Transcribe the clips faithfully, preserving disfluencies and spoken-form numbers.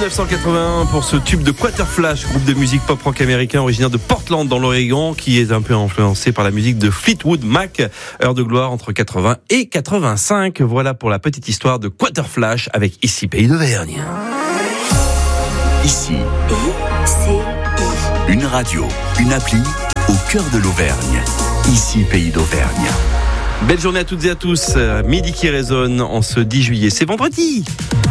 dix-neuf cent quatre-vingt-un pour ce tube de Quaterflash, groupe de musique pop-rock américain originaire de Portland dans l'Oregon, qui est un peu influencé par la musique de Fleetwood Mac. Heure de gloire entre quatre-vingts et quatre-vingt-cinq. Voilà pour la petite histoire de Quaterflash avec Ici Pays d'Auvergne. Ici, une radio, une appli au cœur de l'Auvergne. Ici Pays d'Auvergne. Belle journée à toutes et à tous. Midi qui résonne en ce dix juillet. C'est vendredi.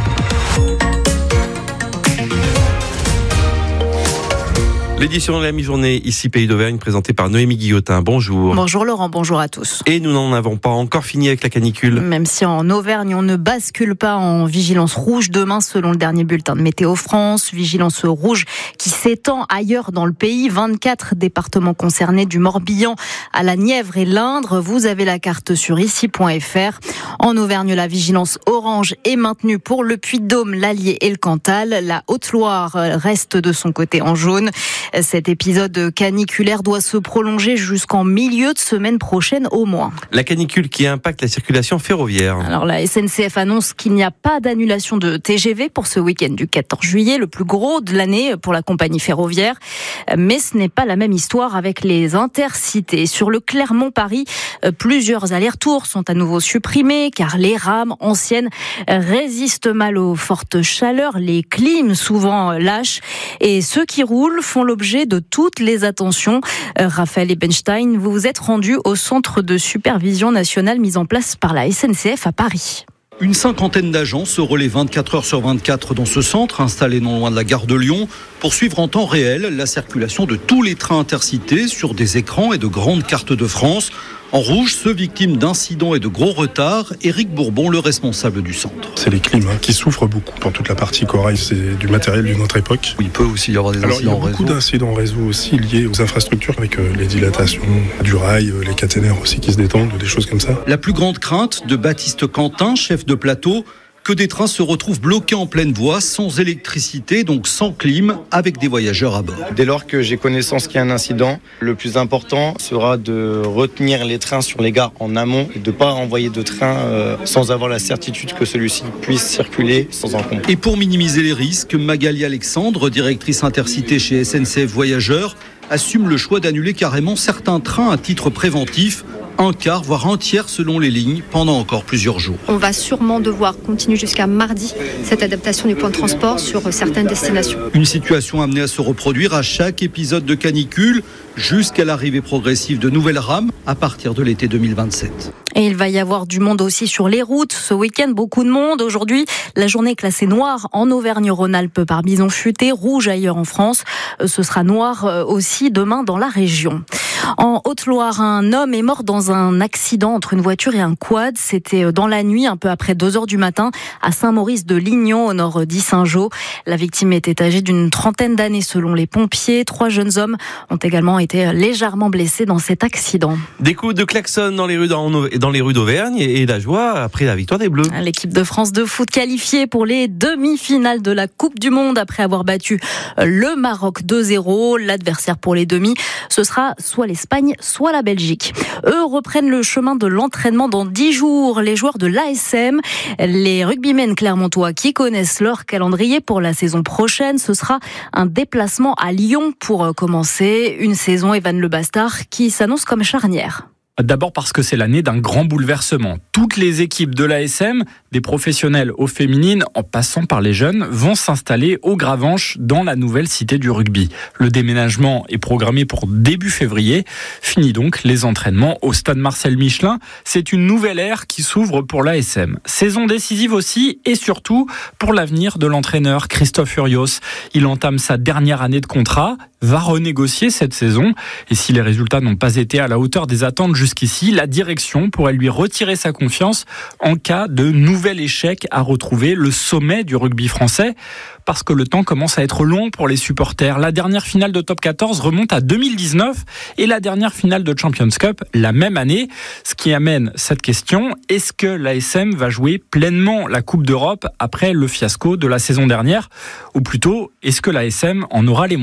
L'édition de la mi-journée, ici Pays d'Auvergne, présentée par Noémie Guillotin. Bonjour. Bonjour Laurent, bonjour à tous. Et nous n'en avons pas encore fini avec la canicule. Même si en Auvergne, on ne bascule pas en vigilance rouge demain, selon le dernier bulletin de Météo France. Vigilance rouge qui s'étend ailleurs dans le pays. vingt-quatre départements concernés, du Morbihan à la Nièvre et l'Indre. Vous avez la carte sur ici point f r. En Auvergne, la vigilance orange est maintenue pour le Puy-de-Dôme, l'Allier et le Cantal. La Haute-Loire reste de son côté en jaune. Cet épisode caniculaire doit se prolonger jusqu'en milieu de semaine prochaine au moins. La canicule qui impacte la circulation ferroviaire. Alors la S N C F annonce qu'il n'y a pas d'annulation de T G V pour ce week-end du quatorze juillet, le plus gros de l'année pour la compagnie ferroviaire. Mais ce n'est pas la même histoire avec les intercités. Sur le Clermont-Paris, plusieurs allers-retours sont à nouveau supprimés car les rames anciennes résistent mal aux fortes chaleurs, les clims souvent lâches et ceux qui roulent font l'objet de toutes les attentions. Euh, Raphaël Ebenstein, vous vous êtes rendu au centre de supervision nationale mis en place par la S N C F à Paris. Une cinquantaine d'agents se relaient vingt-quatre heures sur vingt-quatre dans ce centre, installé non loin de la gare de Lyon, pour suivre en temps réel la circulation de tous les trains intercités sur des écrans et de grandes cartes de France. En rouge, ceux victimes d'incidents et de gros retards, Éric Bourbon, le responsable du centre. C'est les clims hein, qui souffrent beaucoup pour toute la partie corail, c'est du matériel d'une autre époque. Il peut aussi y avoir des Alors, incidents en réseau. Il y a beaucoup d'incidents en réseau aussi liés aux infrastructures avec euh, les dilatations du rail, euh, les caténaires aussi qui se détendent, des choses comme ça. La plus grande crainte de Baptiste Quentin, chef de plateau, que des trains se retrouvent bloqués en pleine voie, sans électricité, donc sans clim, avec des voyageurs à bord. Dès lors que j'ai connaissance qu'il y a un incident, le plus important sera de retenir les trains sur les gares en amont et de ne pas envoyer de train euh, sans avoir la certitude que celui-ci puisse circuler sans encombre. Et pour minimiser les risques, Magali Alexandre, directrice intercité chez S N C F Voyageurs, assume le choix d'annuler carrément certains trains à titre préventif, un quart, voire un tiers selon les lignes, pendant encore plusieurs jours. On va sûrement devoir continuer jusqu'à mardi cette adaptation du point de transport sur certaines destinations. Une situation amenée à se reproduire à chaque épisode de canicule, jusqu'à l'arrivée progressive de nouvelles rames à partir de l'été deux mille vingt-sept. Et il va y avoir du monde aussi sur les routes. Ce week-end, beaucoup de monde. Aujourd'hui, la journée est classée noire en Auvergne-Rhône-Alpes par Bison Futé, rouge ailleurs en France. Ce sera noir aussi demain dans la région. En Haute-Loire, un homme est mort dans un accident entre une voiture et un quad. C'était dans la nuit, un peu après deux heures du matin, à Saint-Maurice-de-Lignon, au nord d'Issingeaux. La victime était âgée d'une trentaine d'années selon les pompiers. Trois jeunes hommes ont également été légèrement blessés dans cet accident. Des coups de klaxon dans les rues, dans, dans les rues d'Auvergne et la joie après la victoire des Bleus. L'équipe de France de foot qualifiée pour les demi-finales de la Coupe du Monde après avoir battu le Maroc deux zéro. L'adversaire pour les demi, ce sera soit l'Espagne, soit la Belgique. Eux reprennent le chemin de l'entraînement dans dix jours. Les joueurs de l'A S M, les rugbymen clermontois qui connaissent leur calendrier pour la saison prochaine, ce sera un déplacement à Lyon pour commencer une saison Evan Le Bastard qui s'annonce comme charnière. D'abord parce que c'est l'année d'un grand bouleversement. Toutes les équipes de l'A S M, des professionnels aux féminines, en passant par les jeunes, vont s'installer au Gravenche dans la nouvelle cité du rugby. Le déménagement est programmé pour début février. Fini donc les entraînements au stade Marcel Michelin. C'est une nouvelle ère qui s'ouvre pour l'A S M. Saison décisive aussi et surtout pour l'avenir de l'entraîneur Christophe Urios. Il entame sa dernière année de contrat, va renégocier cette saison. Et si les résultats n'ont pas été à la hauteur des attentes jusqu'ici, la direction pourrait lui retirer sa confiance en cas de nouvel échec à retrouver le sommet du rugby français. Parce que le temps commence à être long pour les supporters. La dernière finale de Top quatorze remonte à deux mille dix-neuf et la dernière finale de Champions Cup la même année. Ce qui amène cette question, est-ce que l'A S M va jouer pleinement la Coupe d'Europe après le fiasco de la saison dernière ? Ou plutôt, est-ce que l'A S M en aura les moyens ?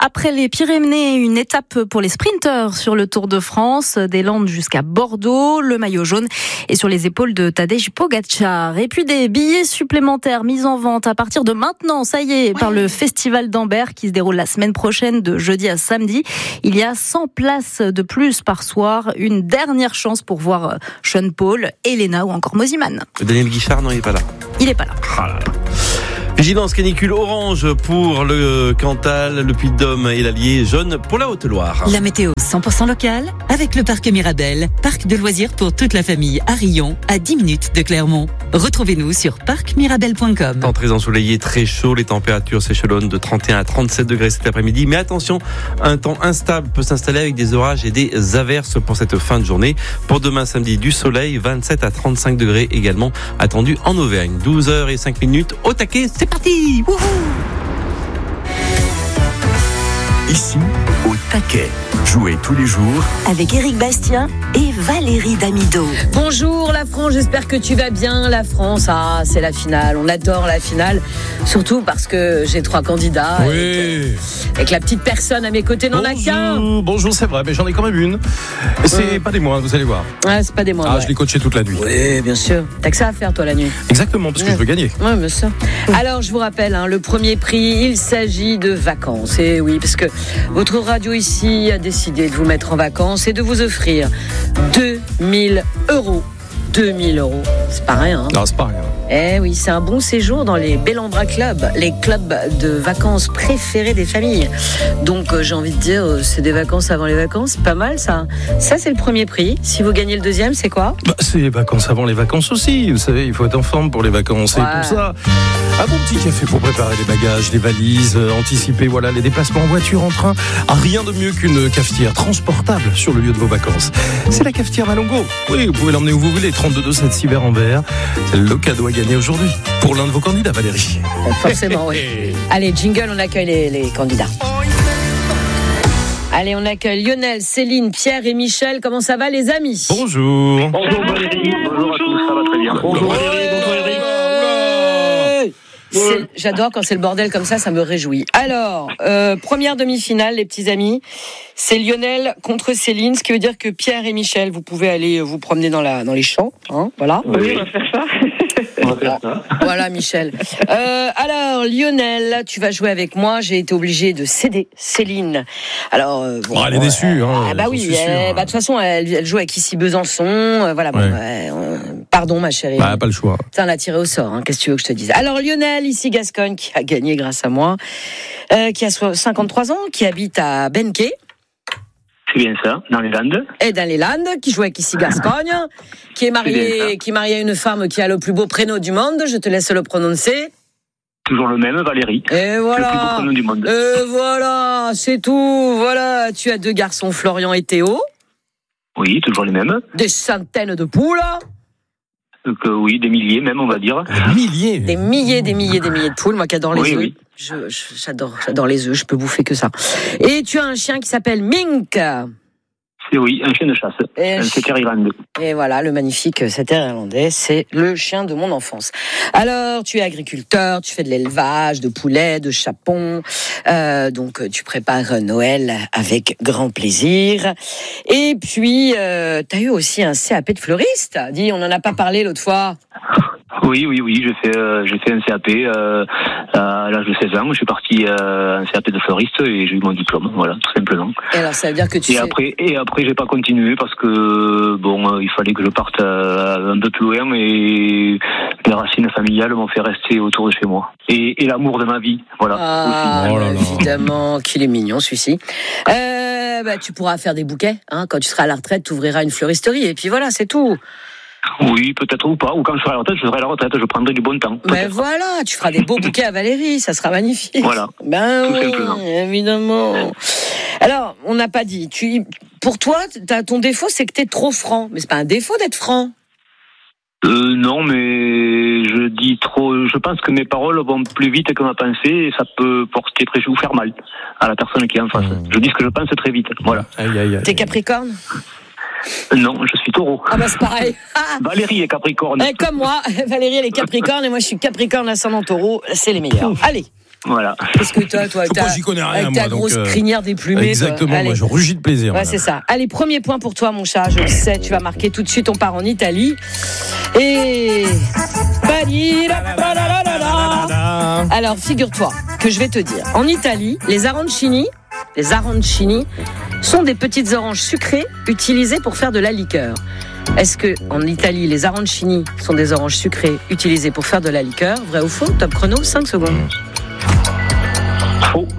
Après les Pyrénées, une étape pour les sprinteurs sur le Tour de France, des Landes jusqu'à Bordeaux, le maillot jaune est sur les épaules de Tadej Pogačar. Et puis des billets supplémentaires mis en vente à partir de maintenant, ça y est, ouais. par le Festival d'Ambert qui se déroule la semaine prochaine de jeudi à samedi. Il y a cent places de plus par soir, une dernière chance pour voir Sean Paul, Elena ou encore Mosiman. Daniel Guichard, non, il n'est pas là. Il n'est pas là. Ah là là. Vigilance canicule orange pour le Cantal, le Puy-de-Dôme et l'Allier, jaune pour la Haute-Loire. La météo cent pour cent locale avec le parc Mirabel, parc de loisirs pour toute la famille à Rion, à dix minutes de Clermont. Retrouvez-nous sur parc mirabel point com. Temps très ensoleillé, très chaud, les températures s'échelonnent de trente et un à trente-sept degrés cet après-midi. Mais attention, un temps instable peut s'installer avec des orages et des averses pour cette fin de journée. Pour demain samedi, du soleil, vingt-sept à trente-cinq degrés également attendus en Auvergne. douze heures zéro cinq minutes au taquet, c'est parti. Wouhou. Ici, au taquet. Jouez tous les jours avec Éric Bastien et Valérie Damido. Bonjour la France, j'espère que tu vas bien. La France, ah, c'est la finale. On adore la finale, surtout parce que j'ai trois candidats. Oui. Et que, et que la petite personne à mes côtés n'en a qu'un. Bonjour, c'est vrai, mais j'en ai quand même une. Et c'est mmh. pas des moindres, vous allez voir. Ouais, c'est pas des moindres. Ah, ouais. je l'ai coaché toute la nuit. Oui, bien sûr. T'as que ça à faire, toi, la nuit. Exactement, parce que ouais. je veux gagner. Oui, bien sûr. Alors, je vous rappelle, hein, le premier prix, il s'agit de vacances. Et oui, parce que votre radio ici a décidé de vous mettre en vacances et de vous offrir deux mille euros. deux mille euros, c'est pas rien. Hein. Non, c'est pas rien. Eh oui, c'est un bon séjour dans les Bellambra Club, les clubs de vacances préférés des familles. Donc, euh, j'ai envie de dire, euh, c'est des vacances avant les vacances, pas mal ça. Ça, c'est le premier prix. Si vous gagnez le deuxième, c'est quoi ? Bah, c'est les vacances avant les vacances aussi. Vous savez, il faut être en forme pour les vacances. Ouais. Et pour ça, un bon petit café pour préparer les bagages, les valises, euh, anticiper voilà, les déplacements en voiture, en train. Ah, rien de mieux qu'une cafetière transportable sur le lieu de vos vacances. C'est la cafetière Malongo. Oui, vous pouvez l'emmener où vous voulez. trente-deux deux sept six verres en verre. C'est le cadeau à gagner aujourd'hui pour l'un de vos candidats, Valérie. Forcément, oui. Allez, jingle, on accueille les, les candidats. Allez, on accueille Lionel, Céline, Pierre et Michel. Comment ça va, les amis ? Bonjour. Bonjour Valérie. Bonjour à tous, ça va très bien. Bonjour Valérie, bonjour Eric. C'est, j'adore quand c'est le bordel comme ça, ça me réjouit. Alors, euh, première demi-finale, les petits amis, c'est Lionel contre Céline, ce qui veut dire que Pierre et Michel, vous pouvez aller vous promener dans, la, dans les champs, hein, voilà. Oui, on va faire ça. On va faire ça. Voilà, Michel. Euh, alors, Lionel, tu vas jouer avec moi. J'ai été obligée de céder Céline. Alors, euh, bon, oh, elle est déçue. Euh, hein, ah bah oui, elle, bah, de toute façon, elle, elle joue avec Issy Besançon. Euh, voilà. Bon, ouais. Ouais, euh, pardon, ma chérie. Bah, pas le choix. Putain, on l'a tiré au sort. Hein, qu'est-ce que tu veux que je te dise ? Alors, Lionel, ici Gascogne, qui a gagné grâce à moi, euh, qui a cinquante-trois ans, qui habite à Benquet. C'est bien ça, dans les Landes. Et dans les Landes, qui joue avec ici Gascogne, qui est marié, qui est marié à une femme qui a le plus beau prénom du monde. Je te laisse le prononcer. Toujours le même, Valérie. Et voilà. Le plus beau prénom du monde. Et voilà, c'est tout. Voilà, tu as deux garçons, Florian et Théo. Oui, toujours les mêmes. Des centaines de poules. Donc, euh, oui, des milliers même, on va dire. Des milliers. Des milliers, des milliers, des milliers de poules. Moi qui adore les oui, œufs. Oui. Je, je, j'adore, j'adore les œufs. Je peux bouffer que ça. Et tu as un chien qui s'appelle Mink. C'est oui, un chien de chasse. Et un setter irlandais. Et voilà, le magnifique setter irlandais, c'est le chien de mon enfance. Alors, tu es agriculteur, tu fais de l'élevage, de poulets, de chapons. Euh, donc, tu prépares Noël avec grand plaisir. Et puis, euh, tu as eu aussi un C A P de fleuriste. Dis, on n'en a pas parlé l'autre fois. Oui, oui, oui, j'ai fait, euh, j'ai fait un C A P euh, à l'âge de seize ans. Je suis parti euh, un C A P de fleuriste et j'ai eu mon diplôme, voilà, tout simplement. Et alors, ça veut dire que tu et sais... après, et après, j'ai pas continué parce que bon, euh, il fallait que je parte euh, un peu plus loin et les racines familiales m'ont fait rester autour de chez moi. Et, et l'amour de ma vie, voilà. Ah, oh là là. Évidemment, qu'il est mignon celui-ci. Euh, bah, tu pourras faire des bouquets, hein. Quand tu seras à la retraite, tu ouvriras une fleuristerie et puis voilà, c'est tout. Oui, peut-être ou pas. Ou quand je serai à la retraite, je serai à la retraite, je prendrai du bon temps. Mais voilà, tu feras des beaux bouquets à Valérie, ça sera magnifique. Voilà. Ben tout oui, simplement. Évidemment. Alors, on n'a pas dit. Tu, pour toi, t'as, ton défaut, c'est que t'es trop franc. Mais c'est pas un défaut d'être franc. Euh, non, mais je dis trop. Je pense que mes paroles vont plus vite que ma pensée et ça peut porter préjudice ou faire mal à la personne qui est en face. Mmh. Je dis ce que je pense très vite. Voilà. Aïe, aïe, aïe. T'es Capricorne ? Non, je suis Taureau. Ah bah c'est pareil. Valérie est Capricorne. Et comme moi, Valérie elle est Capricorne et moi je suis Capricorne ascendant Taureau, c'est les meilleurs. Allez, Voilà. Parce que toi, toi, Je sais pas, j'y connais rien, avec ta moi, donc, grosse euh, crinière déplumée. Exactement, toi. moi je rugis de plaisir. Ouais, madame. c'est ça. Allez, premier point pour toi, mon chat. Je le sais, tu vas marquer tout de suite. On part en Italie. Et. Alors, figure-toi que je vais te dire. En Italie, les arancini, les arancini sont des petites oranges sucrées utilisées pour faire de la liqueur. Est-ce que en Italie, les arancini sont des oranges sucrées utilisées pour faire de la liqueur? Vrai ou faux? Top chrono, cinq secondes. Faux.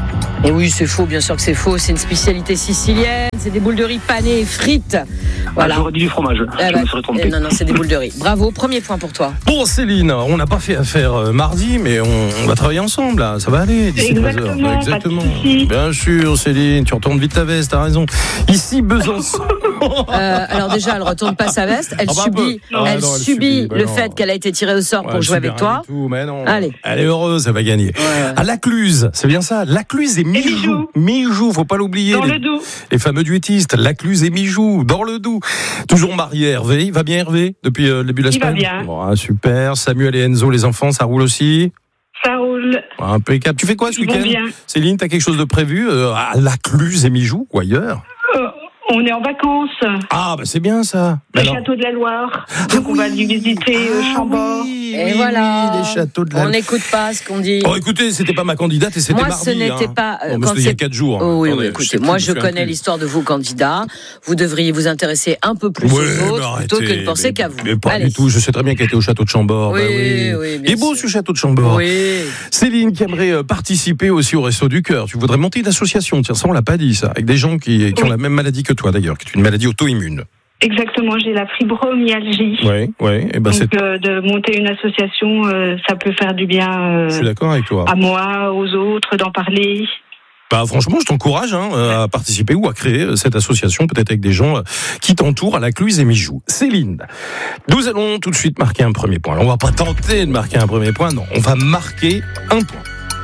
Et oui, c'est faux, bien sûr que c'est faux. C'est une spécialité sicilienne. C'est des boules de riz panées et frites. Voilà. Ah, j'aurais dit du fromage. Eh je bah, me serais trompé. eh non, non, c'est des boules de riz. Bravo, premier point pour toi. Bon, Céline, on n'a pas fait affaire euh, mardi, mais on, on va travailler ensemble, là. Ça va aller d'ici trois heures. Exactement, Exactement. pas de souci. Bien sûr, Céline, tu retournes vite ta veste, t'as raison. Ici, Besançon. Euh, alors déjà, elle retourne pas sa veste. Elle Ah bah, subit, un peu. elle Ah, non, elle subit subit, bah le non. fait qu'elle a été tirée au sort Ouais, pour elle jouer subit avec rien toi. du tout, mais non. Allez. Elle est heureuse, elle va gagner. Ouais. À Lacluse, c'est bien ça. Lacluse et Mijoux. Mijoux, faut pas l'oublier. Dans les, le Doubs. les fameux duettistes, Lacluse et Mijoux, dans le Doubs. Toujours marié Hervé. Il va bien Hervé depuis euh, le début de la Il va semaine. bien. Bon, ah, super. Samuel et Enzo, les enfants, ça roule aussi. Ça roule. Impeccable. Tu fais quoi ce Ils vont week-end, bien. Céline? T'as quelque chose de prévu euh, à Lacluse et Mijoux ou ailleurs? Euh, on est en vacances. Ah, bah c'est bien ça. Le Alors- château de la Loire. Donc on va aller visiter euh, Chambord. Oui, Et oui, voilà. oui, les châteaux de la. On n'écoute pas ce qu'on dit. Oh, écoutez, c'était pas ma candidate et c'était Moi, mardi. ce n'était hein. pas. euh, Non, mais quand c'était il y a c'est- quatre jours. Oh, oui, Attendez, oui, je écoutez, sais moi qui je vous fait connais un coup. l'histoire de vos candidats. Vous devriez vous intéresser un peu plus Ouais, aux autres mais plutôt que de arrêtez, penser mais- qu'à vous. Mais pas Allez. du tout. Je sais très bien qu'elle était au château de Chambord. Oui, Bah oui. oui, Il bien est beau sûr. ce château de Chambord. Oui. Céline qui aimerait euh, participer aussi au Resto du Cœur. Tu voudrais monter une association. Tiens, ça on l'a pas dit ça. Avec des gens qui, qui ont Oui. la même maladie que toi d'ailleurs, qui est une maladie auto-immune. Exactement, j'ai la fibromyalgie. Oui, oui. Et ben c'est. Donc euh, de monter une association, euh, ça peut faire du bien euh, Je suis d'accord avec toi. à moi, aux autres, d'en parler. Bah, franchement, je t'encourage hein, à participer ou à créer euh, cette association, peut-être avec des gens euh, qui t'entourent à Lacluse et Mijoux. Céline, nous allons tout de suite marquer un premier point. On va pas tenter de marquer un premier point, non. On va marquer un point.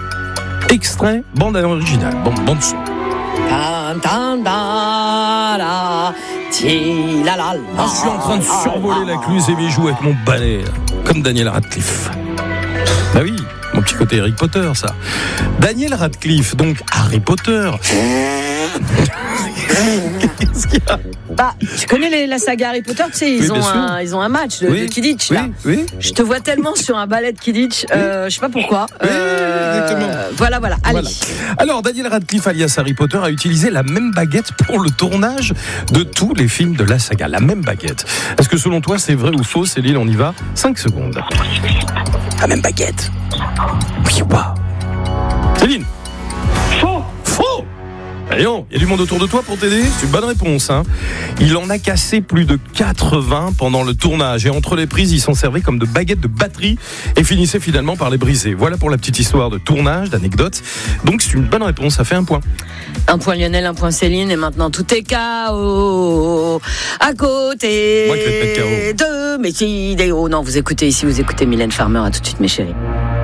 Extrait, bande originale, bande, bande son. Tan, tan, da, la, ti, la, la, la. Ah, je suis en train de survoler Lacluse et Mijoux avec mon balai, comme Daniel Radcliffe. Bah oui, mon petit côté Harry Potter, ça. Daniel Radcliffe, donc Harry Potter. Qu'est-ce qu'il y a? Bah, tu connais les- la saga Harry Potter, tu sais, ils, Oui, ont, bien sûr. un, ils ont un match de, Oui, de Quidditch, oui, là. oui. Je te vois tellement sur un ballet de Quidditch, euh, je sais pas pourquoi. Oui, Euh, exactement. Voilà, voilà, allez. Voilà. Alors, Daniel Radcliffe, alias Harry Potter, a utilisé la même baguette pour le tournage de tous les films de la saga. La même baguette. Est-ce que selon toi, c'est vrai ou faux, Céline? On y va. cinq secondes. La même baguette. Oui ou pas? Céline? Faux. Faux! Voyons, il y a du monde autour de toi pour t'aider? C'est une bonne réponse. Hein. Il en a cassé plus de quatre-vingts pendant le tournage. Et entre les prises, il s'en servait comme de baguettes de batterie et finissait finalement par les briser. Voilà pour la petite histoire de tournage, d'anecdote. Donc c'est une bonne réponse, ça fait un point. Un point Lionel, un point Céline, et maintenant tout est K O à côté Moi qui vais te mettre K O. de mes idéaux. Non, vous écoutez ici, vous écoutez Mylène Farmer, à tout de suite mes chéris.